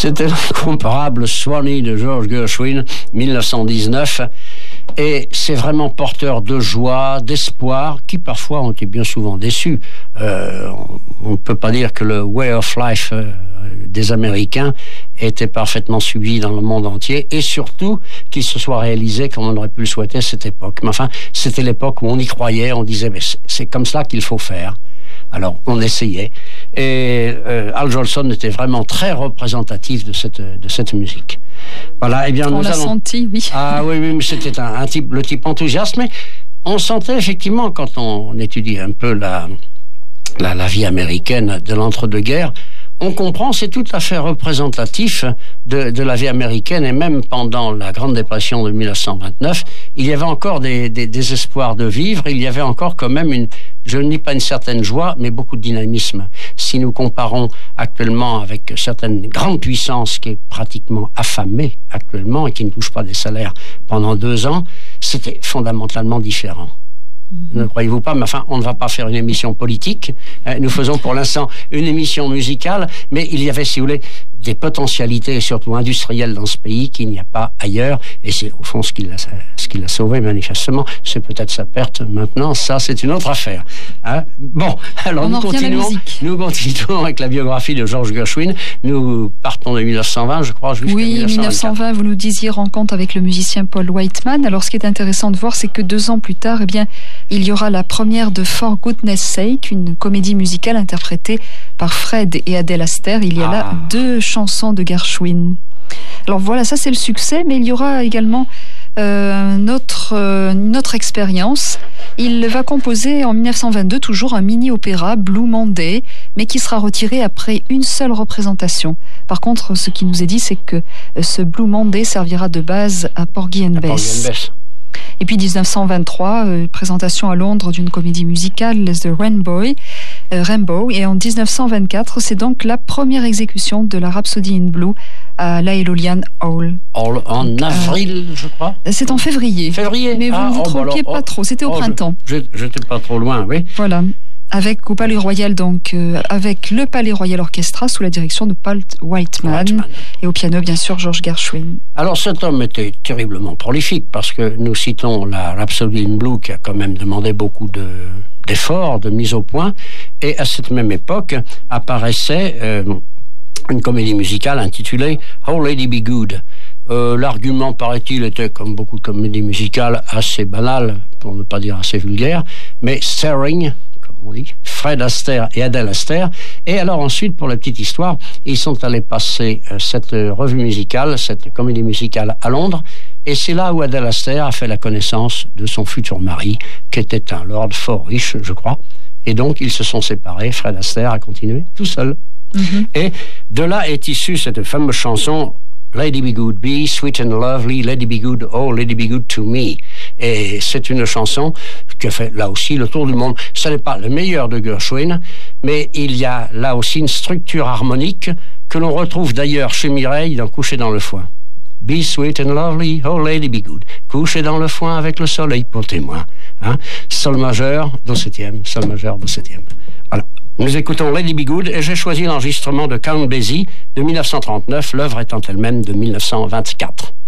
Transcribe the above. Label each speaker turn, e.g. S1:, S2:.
S1: C'était l'incomparable Swanee de George Gershwin, 1919. Et c'est vraiment porteur de joie, d'espoir, qui parfois ont été bien souvent déçus. On ne peut pas dire que le way of life des Américains était parfaitement suivi dans le monde entier, et surtout qu'il se soit réalisé comme on aurait pu le souhaiter à cette époque. Mais enfin, c'était l'époque où on y croyait, on disait mais c'est comme ça qu'il faut faire. Alors on essayait, et Al Jolson était vraiment très représentatif de cette musique. Voilà, et bien
S2: on l'a senti, oui.
S1: Ah oui, mais c'était le type enthousiaste, mais on sentait effectivement quand on étudie un peu la vie américaine de l'entre-deux-guerres, on comprend, c'est tout à fait représentatif de la vie américaine, et même pendant la Grande Dépression de 1929, il y avait encore des espoirs de vivre, il y avait encore quand même je ne dis pas une certaine joie, mais beaucoup de dynamisme. Si nous comparons actuellement avec certaines grandes puissances qui est pratiquement affamée actuellement et qui ne touche pas des salaires pendant 2 ans, c'était fondamentalement différent. Ne croyez-vous pas? Mais enfin, on ne va pas faire une émission politique. Nous faisons pour l'instant une émission musicale, mais il y avait, si vous voulez, des potentialités, surtout industrielles, dans ce pays qu'il n'y a pas ailleurs. Et c'est au fond ce qui l'a sauvé, manifestement. C'est peut-être sa perte maintenant. Ça, c'est une autre affaire. Bon, alors nous continuons avec la biographie de George Gershwin. Nous partons de 1920, je crois, jusqu'à 1924.
S2: 1920, vous nous disiez rencontre avec le musicien Paul Whiteman. Alors, ce qui est intéressant de voir, c'est que 2 ans plus tard, il y aura la première de For Goodness Sake, une comédie musicale interprétée par Fred et Adèle Astaire. Il y a là 2 chansons de Gershwin. Alors voilà, ça c'est le succès, mais il y aura également une autre expérience. Il va composer en 1922 toujours un mini-opéra, Blue Monday, mais qui sera retiré après une seule représentation. Par contre, ce qui nous est dit, c'est que ce Blue Monday servira de base à Porgy and Bess. Et puis 1923, présentation à Londres d'une comédie musicale, The Rainbow. Et en 1924, c'est donc la première exécution de la Rhapsody in Blue à la Aeolian Hall.
S1: En avril, je crois.
S2: C'est en février. Mais vous ne vous trompiez pas trop, c'était au printemps.
S1: J'étais pas trop loin, oui.
S2: Voilà. Avec le Palais Royal Orchestra sous la direction de Paul Whiteman. Et au piano, bien sûr, George Gershwin.
S1: Alors cet homme était terriblement prolifique, parce que nous citons la Rhapsody in Blue qui a quand même demandé beaucoup d'efforts, de mise au point, et à cette même époque apparaissait une comédie musicale intitulée Oh Lady Be Good. L'argument, paraît-il, était, comme beaucoup de comédies musicales, assez banal, pour ne pas dire assez vulgaire, mais starring, comme on dit, Fred Astaire et Adèle Astaire. Et alors ensuite, pour la petite histoire, ils sont allés passer cette revue musicale, cette comédie musicale à Londres, et c'est là où Adèle Astaire a fait la connaissance de son futur mari, qui était un lord fort riche, je crois. Et donc, ils se sont séparés. Fred Astaire a continué tout seul. Et de là est issue cette fameuse chanson Lady Be Good, Be Sweet and Lovely, Lady Be Good, Oh Lady Be Good to Me. Et c'est une chanson qui a fait là aussi le tour du monde. Ce n'est pas le meilleur de Gershwin, mais il y a là aussi une structure harmonique que l'on retrouve d'ailleurs chez Mireille dans Coucher dans le foin. Be sweet and lovely, oh lady be good. Coucher dans le foin avec le soleil pour témoin. Sol majeur, do septième, sol majeur, do septième. Voilà. Nous écoutons Lady Be Good, et j'ai choisi l'enregistrement de Count Basie de 1939, l'œuvre étant elle-même de 1924.